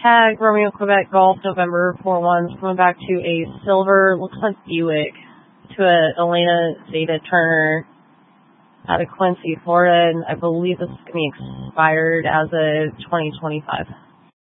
Tag Romeo Quebec Golf November 4-1, coming back to a silver, looks like Buick, to a Elena Zeta Turner out of Quincy, Florida, and I believe this is going to be expired as of 2025.